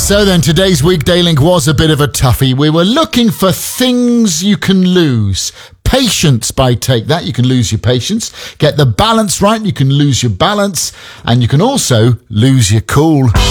So then, today's Weekday Link was a bit of a toughie. We were looking for things you can lose. Patience by Take That. You can lose your patience. Get the balance right. You can lose your balance. And you can also lose your cool.